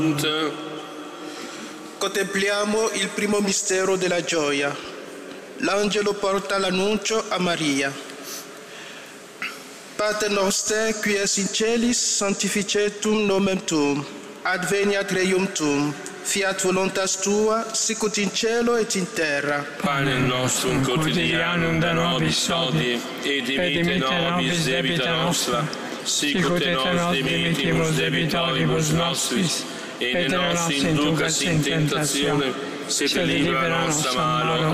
Contempliamo il primo mistero della gioia. L'angelo porta l'annuncio a Maria. Pater noster, qui es in celis, sanctificetum nomen tuum. Adveniat regnum tuum. Fiat voluntas tua, sicut in cielo et in terra. Panem nostrum quotidianum da nobis hodie, et dimitte nobis debita nostra, sicut et nos dimittimus debitoribus nostris, et ne nos inducas in tentationem, sed libera nos a malo.